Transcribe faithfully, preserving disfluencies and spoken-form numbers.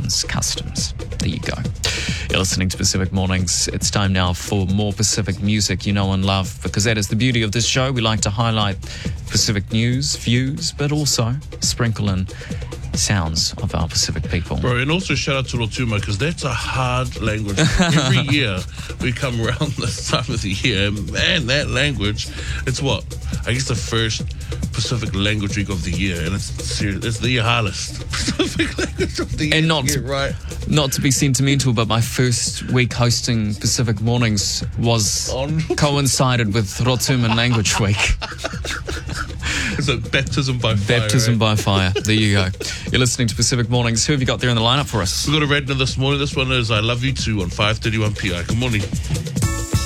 Sounds Customs. There you go. You're listening to Pacific Mornings. It's time now for more Pacific music you know and love, because that is the beauty of this show. We like to highlight Pacific news, views, but also sprinkle in sounds of our Pacific people. Bro, and also shout out to Rotuma, because that's a hard language. Every year we come around this time of the year, man, that language, it's what? I guess the first Pacific language week of the year, and it's serious, it's the hardest Pacific language of the year. And not, to get right. not to be sentimental, but my first week hosting Pacific Mornings was On. coincided with Rotuman Language Week. It's a baptism by fire. Baptism right? by fire. There you go. You're listening to Pacific Mornings. Who have you got there in the lineup for us? We got a red this morning. This one is I Love You Too on five thirty-one P I. Good morning.